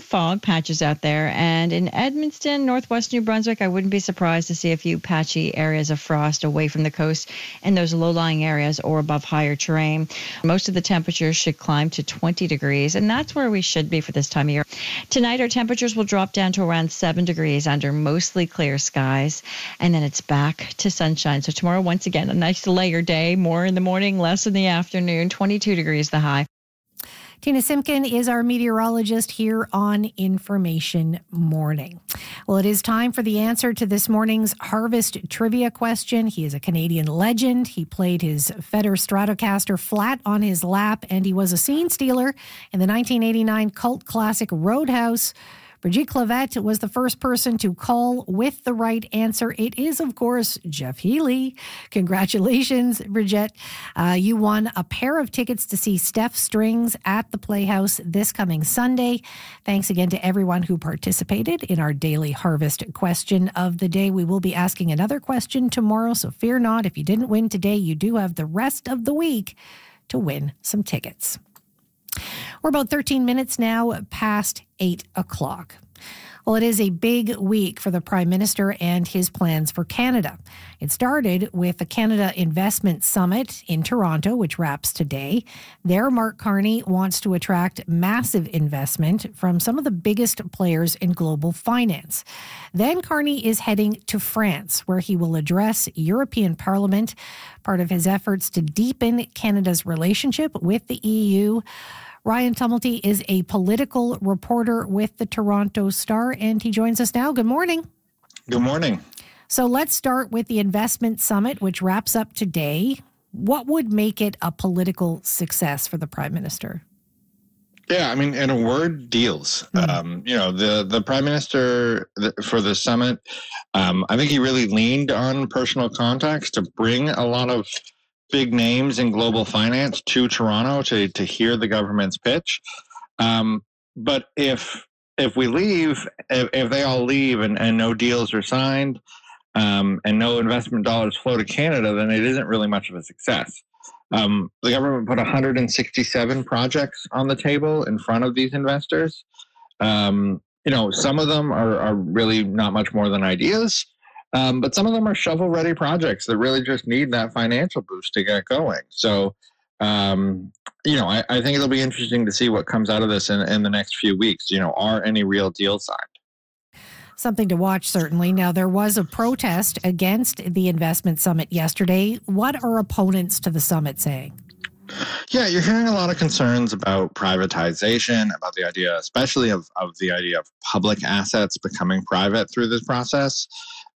fog patches out there. And in Edmundston, northwest New Brunswick, I wouldn't be surprised to see a few patchy areas of frost away from the coast in those low-lying areas or above higher terrain. Most of the temperatures should climb to 20 degrees, and that's where we should be for this time of year. Tonight, our temperatures will drop down to around 7 degrees under mostly clear skies, and then it's back to sunshine. So tomorrow, once again, a nice layer day, more in the morning, less in the afternoon, 22 degrees the high. Tina Simkin is our meteorologist here on Information Morning. Well, it is time for the answer to this morning's Harvest Trivia question. He is a Canadian legend. He played his Fender Stratocaster flat on his lap, and he was a scene stealer in the 1989 cult classic Roadhouse. Brigitte Clavette was the first person to call with the right answer. It is, of course, Jeff Healey. Congratulations, Brigitte. You won a pair of tickets to see Steph Strings at the Playhouse this coming Sunday. Thanks again to everyone who participated in our daily Harvest question of the day. We will be asking another question tomorrow, so fear not. If you didn't win today, you do have the rest of the week to win some tickets. We're about 13 minutes now past 8 o'clock. Well, it is a big week for the Prime Minister and his plans for Canada. It started with the Canada Investment Summit in Toronto, which wraps today. There, Mark Carney wants to attract massive investment from some of the biggest players in global finance. Then Carney is heading to France, where he will address European Parliament, part of his efforts to deepen Canada's relationship with the EU. Ryan Tumulty is a political reporter with the Toronto Star, and he joins us now. Good morning. Good morning. So let's start with the Investment Summit, which wraps up today. What would make it a political success for the Prime Minister? Yeah, I mean, in a word, deals. The Prime Minister for the summit, I think he really leaned on personal contacts to bring a lot of big names in global finance to Toronto to hear the government's pitch. But if we leave, if they all leave and no deals are signed and no investment dollars flow to Canada, then it isn't really much of a success. The government put 167 projects on the table in front of these investors. Some of them are really not much more than ideas. But some of them are shovel-ready projects that really just need that financial boost to get going. So, I think it'll be interesting to see what comes out of this in the next few weeks. Are any real deals signed? Something to watch, certainly. Now, there was a protest against the investment summit yesterday. What are opponents to the summit saying? Yeah, you're hearing a lot of concerns about privatization, about the idea, especially of the idea of public assets becoming private through this process.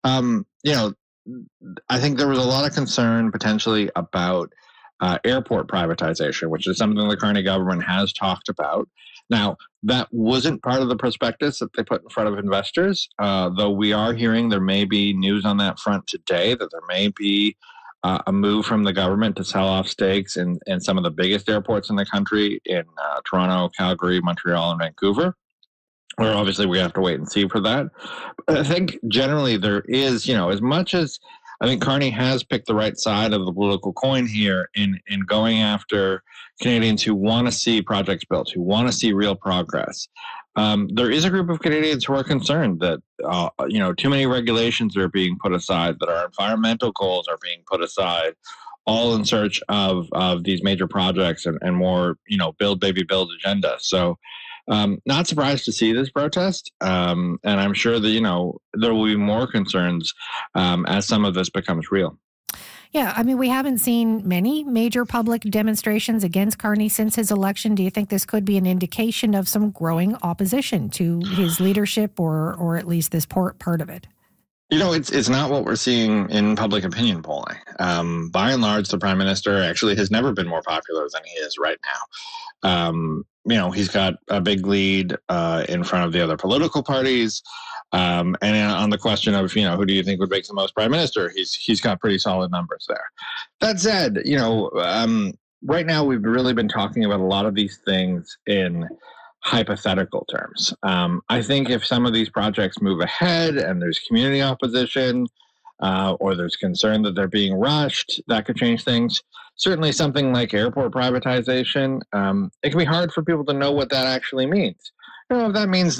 I think there was a lot of concern potentially about airport privatization, which is something the Carney government has talked about. Now, that wasn't part of the prospectus that they put in front of investors, though we are hearing there may be news on that front today, that there may be a move from the government to sell off stakes in some of the biggest airports in the country, in Toronto, Calgary, Montreal, and Vancouver. Where obviously we have to wait and see for that. But I think generally there is, as much as I think Carney has picked the right side of the political coin here in going after Canadians who want to see projects built, who want to see real progress. There is a group of Canadians who are concerned that, too many regulations are being put aside, that our environmental goals are being put aside, all in search of these major projects and more, build, baby, build agenda. So, not surprised to see this protest, and I'm sure that, there will be more concerns as some of this becomes real. Yeah, I mean, we haven't seen many major public demonstrations against Carney since his election. Do you think this could be an indication of some growing opposition to his leadership or at least this part of it? It's not what we're seeing in public opinion polling. By and large, the Prime Minister actually has never been more popular than he is right now. He's got a big lead in front of the other political parties. And on the question of, who do you think would make the most Prime Minister, he's got pretty solid numbers there. That said, right now we've really been talking about a lot of these things in hypothetical terms. I think if some of these projects move ahead and there's community opposition or there's concern that they're being rushed, that could change things. Certainly something like airport privatization, it can be hard for people to know what that actually means. If that means